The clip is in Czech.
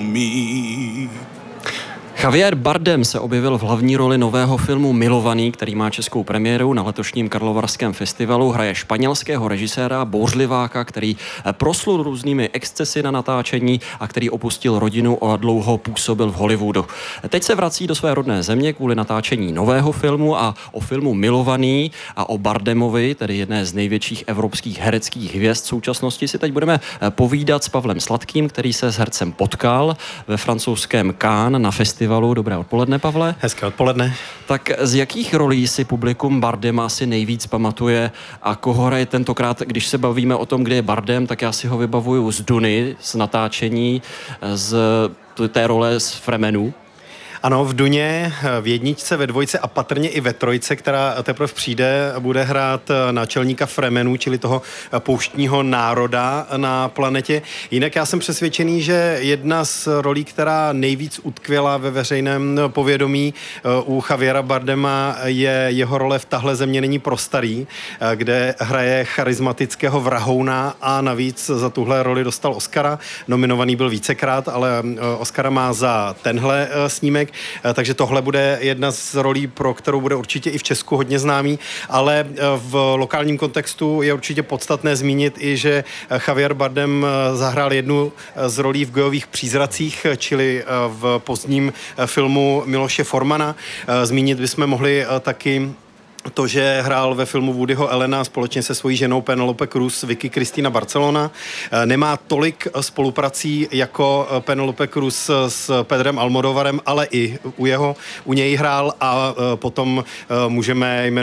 me. Javier Bardem se objevil v hlavní roli nového filmu Milovaný, který má českou premiéru na letošním Karlovarském festivalu. Hraje španělského režiséra, bouřliváka, který proslul různými excesy na natáčení a který opustil rodinu a dlouho působil v Hollywoodu. Teď se vrací do své rodné země kvůli natáčení nového filmu a o filmu Milovaný a o Bardemovi, tedy jedné z největších evropských hereckých hvězd současnosti, si teď budeme povídat s Pavlem Sladkým, který se s hercem potkal ve francouzském Cannes na festivalu. Dobré odpoledne, Pavle. Hezké odpoledne. Tak z jakých rolí si publikum Bardema asi nejvíc pamatuje a koho hraje tentokrát? Když se bavíme o tom, kde je Bardem, tak já si ho vybavuju z Duny, z natáčení, z té role z Fremenů. Ano, v Duně, v jedničce, ve dvojce a patrně i ve trojce, která teprve přijde, bude hrát náčelníka Fremenů, čili toho pouštního národa na planetě. Jinak já jsem přesvědčený, že jedna z rolí, která nejvíc utkvěla ve veřejném povědomí u Javiera Bardema, je jeho role v Tahle země není pro starý, kde hraje charismatického vrahouna a navíc za tuhle roli dostal Oscara. Nominovaný byl vícekrát, ale Oscara má za tenhle snímek. Takže tohle bude jedna z rolí, pro kterou bude určitě i v Česku hodně známý, ale v lokálním kontextu je určitě podstatné zmínit i, že Javier Bardem zahrál jednu z rolí v Gojových přízracích, čili v pozdním filmu Miloše Formana. Zmínit bychom mohli taky to, že hrál ve filmu Woodyho Allena společně se svojí ženou Penelope Cruz, Vicky Cristina Barcelona. Nemá tolik spoluprací jako Penelope Cruz s Pedrem Almodovarem, ale i u něj hrál a potom můžeme jmenovat